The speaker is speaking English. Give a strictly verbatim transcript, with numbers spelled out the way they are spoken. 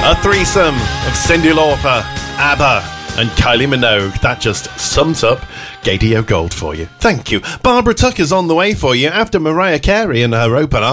A threesome of Cyndi Lauper, ABBA and Kylie Minogue. That just sums up Gaydio Gold for you. Thank you. Barbara Tucker's on the way for you after Mariah Carey and her open